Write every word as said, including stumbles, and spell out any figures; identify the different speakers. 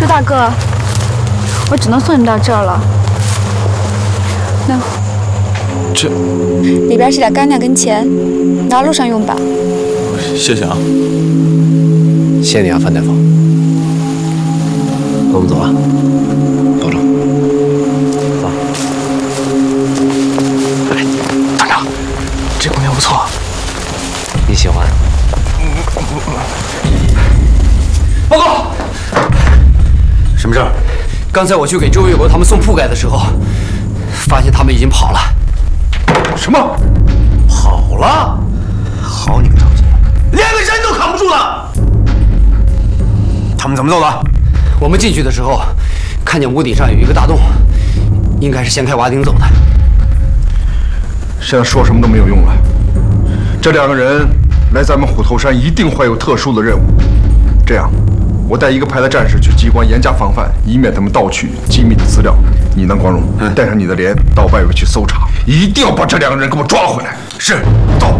Speaker 1: 周大哥，我只能送你到这儿了。那
Speaker 2: 这
Speaker 1: 里边是点干粮跟钱，拿路上用吧。
Speaker 2: 谢谢啊。
Speaker 3: 谢谢你啊，范大夫。那我们走了，保重。走。
Speaker 2: 哎，团长，这姑娘不错，
Speaker 3: 你喜欢？
Speaker 4: 报告，什么事儿？刚才我去给周月国他们送铺盖的时候，发现他们已经跑了。
Speaker 5: 什么？
Speaker 4: 跑了？
Speaker 5: 好你个赵杰，连个人都扛不住了！他们怎么走的？
Speaker 4: 我们进去的时候，看见屋顶上有一个大洞，应该是掀开瓦顶走的。
Speaker 5: 现在说什么都没有用了。这两个人来咱们虎头山，一定怀有特殊的任务。这样，我带一个派的战士去机关严加防范，以免他们盗取机密的资料。你呢，光荣，带上你的连到外围去搜查，一定要把这两个人给我抓回来。是，走。